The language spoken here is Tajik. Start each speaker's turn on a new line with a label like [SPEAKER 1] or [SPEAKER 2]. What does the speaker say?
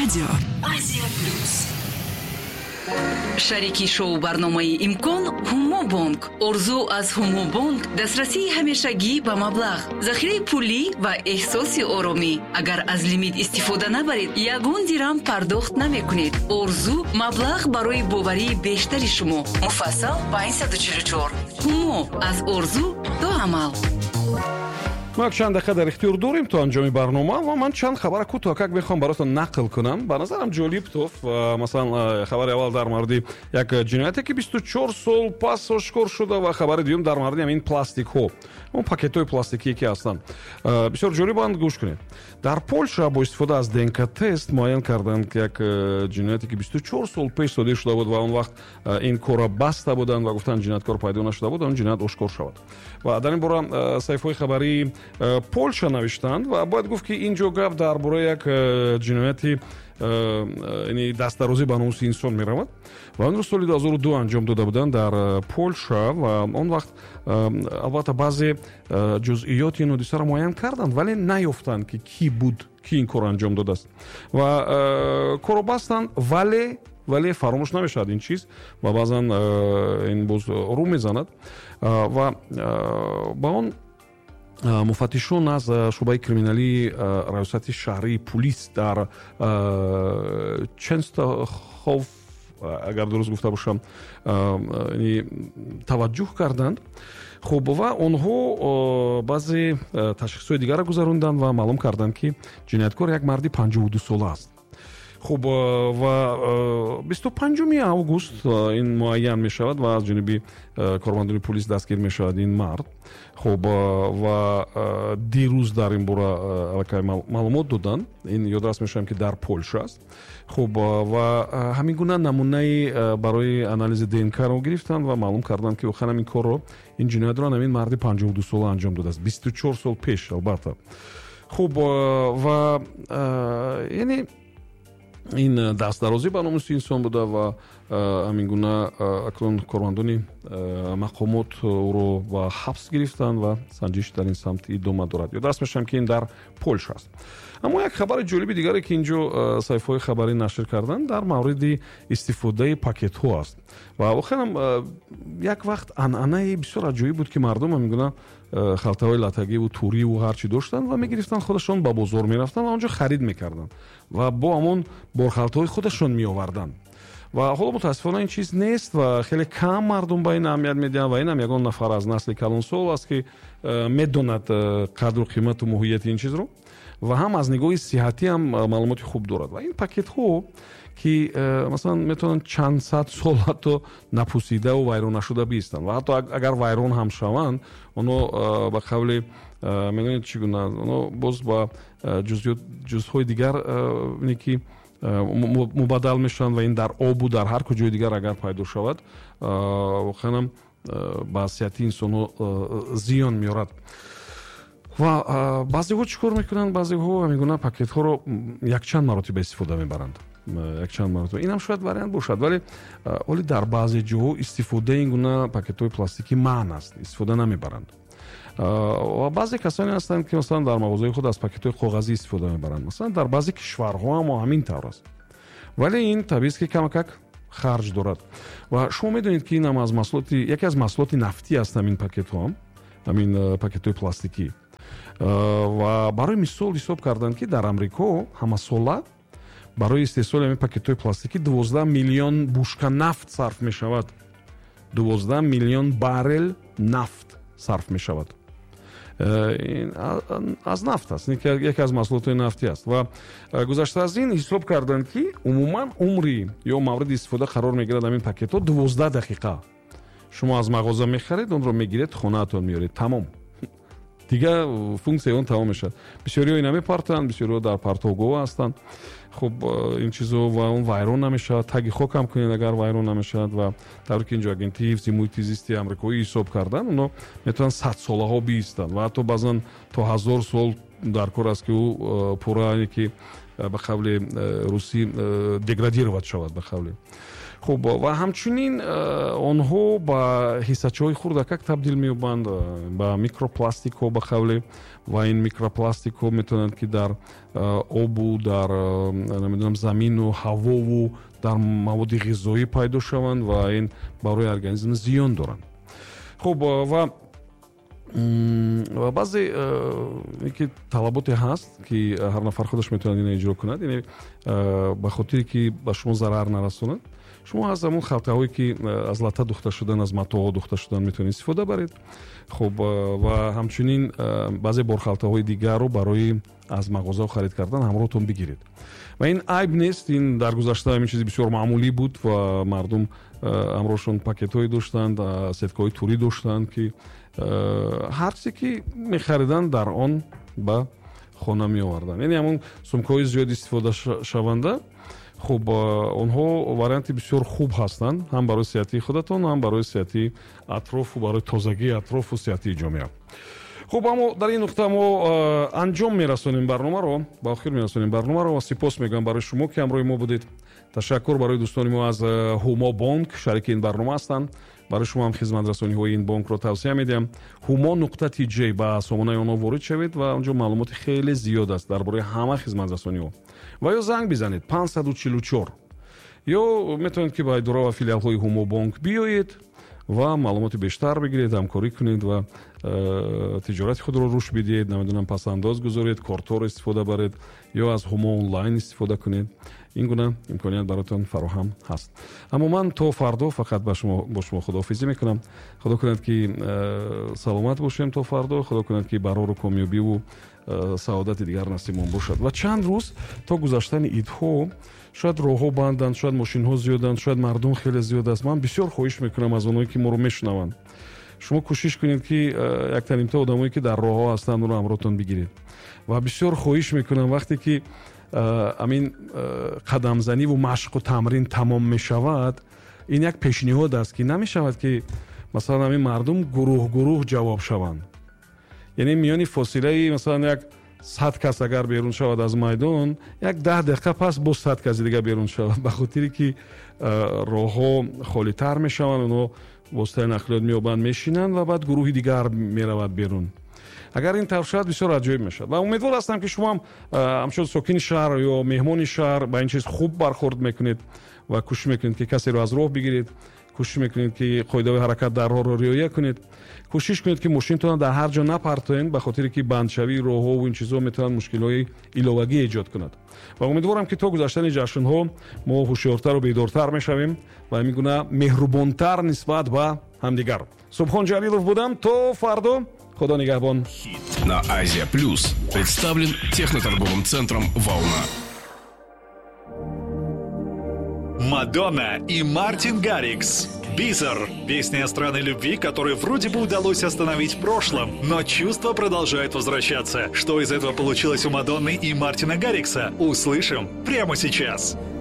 [SPEAKER 1] رادیو آسیا پلوس. شریکی شو برنامه امکان هومو بانک. ارزو از هومو بانک دسترسی همیشگی به مبلغ، ذخیره پولی و احساس آرامی. اگر از لیمیت استفاده نبرید یگان درهم پرداخت نمیکنید. ارزو مبلغ برای باوری بیشتری شما. مفصل با 144. هومو از ارزو تا عمل.
[SPEAKER 2] ما چند دقیقه در اختیار داریم تا انجام برنامه و من چند خبر کوتاه میخوام براتون نقل کنم. به نظرم جالب توف. مثلا خبر اول در مورد یک جنایتی که 24 سال پس آشکار شده و خبر دوم در مورد همین پلاستیک ها، اون پاکت های پلاستیکی که هستن. بسیار جالب گوش کنید. در پولشا با استفاده از دنک تست معاین کردند که یک جنایتی که 24 سال پیش صادر شده بود و اون وقت این کارا بسته بودند و گفتن جنایتکار پیدا نشده بود، اون جنایت آشکار شد. و در این باره صحیفه خبری پولشا نوشتند و باید گفت که اینجا گپ درباره یک جنایتی یعنی دست‌درازی به ناموس انسان می‌رود و اون رو سال 2002 انجام داده بودند در پولشا و اون وقت البته بعضی جزئیات این حادثه را معاین کردند ولی نیافتند که کی بود کی این کار انجام داده است و کارو بستند ولی فراموش نمیشد این چیز و بعضا این باز رو میزند و با اون مفتشون از شعبه کریمینالی ریاست شهری پلیس در چنستخوف اگر درست گفته باشم توجه کردند. خب و اونها بعضی تشخیصات دیگر را گذراندند و معلوم کردند که جنایتکار یک مرد 52 ساله است. خب و 25 اوگوست این معین می شود و از جانب کارمندان پلیس دستگیر می شود این مرد. خب و دیروز در این باره معلومات دادن. این یادداشت می شوم که در پولشا است. خب و همین گونه نمونه برای آنالیز دنک رو گرفتند و معلوم کردند که اخیراً این کار رو این جنایت رو همین مرد 52 ساله انجام داده است. 24 سال پیش البته. خب و یعنی این دست‌درازی به ناموس انسان بوده و همین گونه اکنون کارمندان مقامات رو و حبس گرفتن و سنجش در این سمت ادامه دارد. یادداشت میشم که این در پولشا است. اما یک خبر جالب دیگری که اینجا صحیفه‌های خبری نشر کردن در مورد استفاده پاکت ها است و واقعا یک وقت عنعنه بسیار عجیبی بود که مردم همین گونه خلطه‌های لاتگی و توری و هر چی داشتن و میگرفتن خودشون به بازار میرفتن و اونجا خرید میکردن و با همون بارخلطهای خودشون میآوردن و حالا متاسفانه این چیز نیست و خیلی کم مردم به این اهمیت میدن و این هم یگان نفر از نسل کلانسال است که میدوند قدر و قیمت و ماهیت این چیز رو و هم از نگاه صحتی هم معلومات خوب دارد و این پاکت ها که مثلا میتونن چند صد سال حتی نپوسیده و ویران نشده بیستن و حتی اگر ویران هم شوند اونو به قول میگن چگونه اونو باز با جزءهای دیگر که مبادل میشن و این در آب و در هر کجای دیگر اگر پیدا شود واقعا به صحت انسان زیان میارد. و بعضی ها چیکار میکنن؟ بعضی ها میگن پاکت ها رو یک چند مرتبه استفاده میبرند. یک چند مرتبه این هم شاید واریانت باشد ولی در بعضی جاها استفاده این گونه پاکت های پلاستیکی منع است، استفاده نمیبرند. و بعضی کسانی هستند که مثلا در مغازه خود از پاکت های کاغذی استفاده میبرند. مثلا در بعضی کشورها هم همین طور است. ولی این طبیعی است که کمک خرج دارد. و شما میدونید که این هم از محصولات یکی از محصولات نفتی است همین پاکت ها، همین پاکت های پلاستیکی. و برای مثال حساب کردند که در امریکا همه ساله برای استحصال همین پاکت های پلاستیکی 12 میلیون بشکه نفت صرف می شود. 12 میلیون بارل نفت صرف می شود. این از نفت است، یکی از محصولات نفتی است. و گذشته از این حساب کردند که عموما عمری یا مورد استفاده قرار می گیرد همین پاکت ها 12 دقیقه. شما از مغازه می خرید، اون رو می گیرید خانه تون میارید، تمام دیگه فونکسیون اون تمام میشه. بسیاری اینا میپرتن، بسیاری در پرتوگو هستن. خب این چیزو و اون وایرون نمیشه، تگ خاک هم کنین اگر وایرون نمیشه و طوری که اینجا اگنتی حفظ محیط زیستی آمریکایی حساب کردن اونا میتونن 100 ساله ها بیستن و حتی بعضن تا 1000 سال дар кор аст ки ӯ пурра яке ба қавли русӣ деградировать шавад ба қавли. хуб ва ҳамчунин онҳо ба ҳиссачаҳои хурдакак табдил меёбанд, ба микропластикҳо ба қавли, ва ин микропластикҳо метавонанд ки дар обу, дар намедонам замину, ҳавову, дар маводи ғизоӣ пайдо шаванд ва ин барои организм зиён доранд. хуб ва баъзе яке талаботе ҳаст ки ҳар нафар худаш метавонад ина иҷро кунад, яъне ба хотире ки ба шумо зарар нарасонад, шумо аз амон халтаҳое ки аз лата духта шудан, аз матоъо духта шудан метавонед истифода баред. хуб ва ҳамчунин баъзе борхалтаҳои дигарро барои аз мағозаҳо харид кардан ҳамроҳтон бигиред. ва ин айб нест, ин дар гузашта ин чизи бисёр маъмулӣ буд ва мардум ҳамроҳшон пакетҳое доштанд, сеткаҳои турӣ доштанд ки ҳар чизе ки мехариданд дар он ба хона меоварданд. яъне ҳамон сумкаҳои зиёд истифода шаванда, хуб онҳо варианти бисёр хуб ҳастанд, ҳам барои сеҳати худатон, ҳам барои сеҳати атрофу, барои тозагии атрофу сеҳати ҷомеа. хуб аммо дар ин нуқта мо анҷом мерасонем барномаро, ба охир мерасонем барномаро ва сипос мегӯям барои шумо ки ҳамроҳи мо будед. ташаккур барои дӯстони мо аз ҳумо бонк, шарики ин барнома ҳастанд. барои шумо ҳам хизматрасониҳои ин бонкро тавсия медиҳам. humo.tj ба сомонаи онҳо ворид шавед ва онҷо маълумоти хеле зиёд аст дар бораи ҳама хизматрасониҳо. ва ё занг бизанед 544, ё метавонед ки ба идора ва филиалҳои ҳумо бонк биёед ва маълумоти бештар бигиред, ҳамкорӣ кунед ва тиҷорати худро рушд бидиҳед, намедонам пасандоз гузоред, корторо истифода баред ё аз ҳумо онлайн истифода кунед. ин гуна имконият баротон фароҳам ҳаст. аммо ман то фардо фақат бо шумо худоҳофизӣ мекунам. худо кунад ки саломат бошем то фардо. худо кунад ки барору комёбиву саодати дигар насибмон бошад. ва чанд рӯз то гузаштани идҳо шояд роҳҳо банданд, шояд мошинҳо зиёданд, шояд мардум хеле зиёд аст. ман бисёр хоҳиш мекунам аз онҳое ки моро мешунаванд, шумо кӯшиш кунед ки як танимта одамое ки дар роҳҳо ҳастанд онро ҳамроҳтон бигиред. ва бисёр хоҳиш мекунам вақте ки амин қадамзаниву машқу тамрин тамом мешавад, ин як пешниҳод аст ки намешавад ки масалан амин мардум гурӯҳ ҷавоб шаванд. яъне миёни фосилаи масалан як 100 кас агар берун шавад аз майдон, як 10 дақиқа пас бо 100 каси дигар берун шавад, ба хотире ки роҳҳо холитар мешаванд, онҳо воситаи нақлиёт меёбанд, мешинанд ва баъд гурӯҳи дигар меравад берун. агар ин тавр шавад бисёр аҷоиб мешавад. ва умедвор ҳастам ки шумо ҳам ҳамчун сокини шаҳр ё меҳмони шаҳр ба ин чиз хуб бархурд мекунед ва кӯшиш мекунед ки касеро аз роҳ бигиред, кӯшиш мекунед ки қоидаҳои ҳаракат дар роҳро риоя кунед, кӯшиш кунед ки мошинтонро дар ҳар ҷо напартоед, ба хотире ки бандшавии роҳҳову ин чизҳо метавонад мушкилҳои иловагӣ эҷод кунад. ва умедворам ки то гузаштани ҷашнҳо мо ҳушёртару бедортар мешавем ва ҳамин гуна меҳрубонтар нисбат ба ҳамдигар. Субҳон Ҷалилов будам. То фардо. Худо нигаҳбон.
[SPEAKER 3] На Азия Плюс представлен техноторговым центром «Волна».
[SPEAKER 4] Мадонна и Мартин Гаррикс. Бизер. Песня о странной любви, которую вроде бы удалось остановить в прошлом, но чувства продолжают возвращаться. Что из этого получилось у Мадонны и Мартина Гаррикса? Услышим прямо сейчас.